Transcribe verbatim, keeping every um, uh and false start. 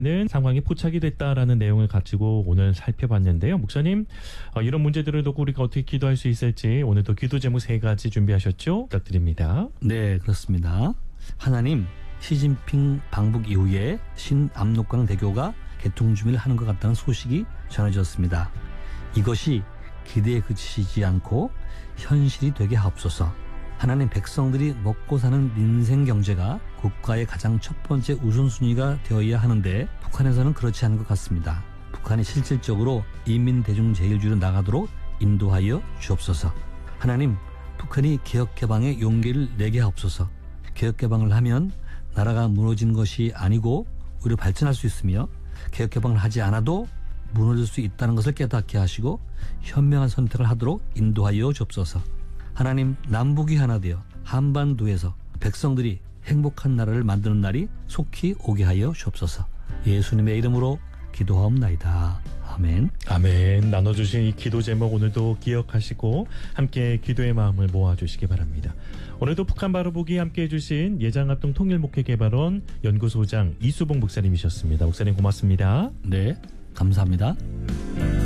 는 상황이 포착이 됐다라는 내용을 가지고 오늘 살펴봤는데요. 목사님, 어, 이런 문제들을 두고 우리가 어떻게 기도할 수 있을지 오늘도 기도 제목 세 가지 준비하셨죠? 부탁드립니다. 네, 그렇습니다. 하나님, 시진핑 방북 이후에 신압록강 대교가 개통 준비를 하는 것 같다는 소식이 전해졌습니다. 이것이 기대에 그치지 않고 현실이 되게 하옵소서. 하나님, 백성들이 먹고 사는 민생 경제가 국가의 가장 첫 번째 우선순위가 되어야 하는데 북한에서는 그렇지 않은 것 같습니다. 북한이 실질적으로 인민대중제일주의로 나가도록 인도하여 주옵소서. 하나님, 북한이 개혁개방의 용기를 내게 하옵소서. 개혁개방을 하면 나라가 무너진 것이 아니고 오히려 발전할 수 있으며 개혁개방을 하지 않아도 무너질 수 있다는 것을 깨닫게 하시고 현명한 선택을 하도록 인도하여 주옵소서. 하나님, 남북이 하나 되어 한반도에서 백성들이 행복한 나라를 만드는 날이 속히 오게 하여 주옵소서. 예수님의 이름으로 기도하옵나이다. 아멘. 아멘. 나눠주신 이 기도 제목 오늘도 기억하시고 함께 기도의 마음을 모아주시기 바랍니다. 오늘도 북한 바로보기 함께해 주신 예장합동 통일목회개발원 연구소장 이수봉 목사님이셨습니다. 목사님 고맙습니다. 네, 감사합니다.